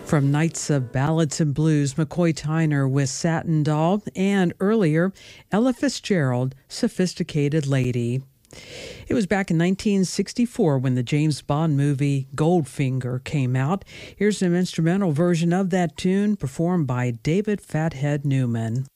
From Knights of Ballads and Blues, McCoy Tyner with Satin Doll, and earlier, Ella Fitzgerald, Sophisticated Lady. It was back in 1964 when the James Bond movie Goldfinger came out. Here's an instrumental version of that tune performed by David Fathead Newman.